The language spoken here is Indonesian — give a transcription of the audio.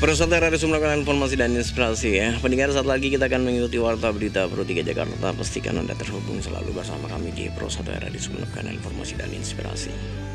Para saudara harus melakukan informasi dan inspirasi ya. Pendengar, saat lagi kita akan mengikuti warta berita Pro 3 Jakarta. Pastikan Anda terhubung selalu bersama kami di Pro Saudara di sebelah kanal informasi dan inspirasi.